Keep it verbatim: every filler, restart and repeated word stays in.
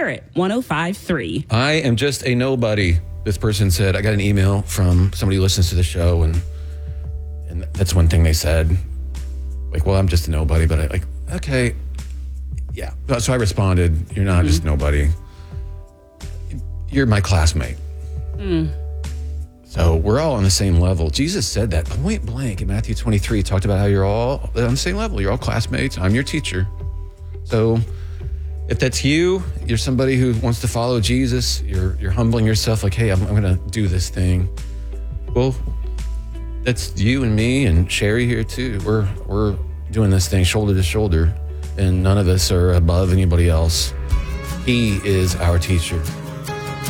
Spirit one oh five point three. I am just a nobody. This person said, I got an email from somebody who listens to the show, and and that's one thing they said. Like, well, I'm just a nobody, but I like, okay, yeah. So I responded, you're not mm-hmm. just nobody. You're my classmate. Mm. So we're all on the same level. Jesus said that point blank in Matthew twenty-three. He talked about how you're all on the same level. You're all classmates. I'm your teacher. So if that's you, you're somebody who wants to follow Jesus, you're you're humbling yourself like, hey, I'm, I'm going to do this thing. Well, that's you and me and Sherry here too. We're we're doing this thing shoulder to shoulder, and none of us are above anybody else. He is our teacher.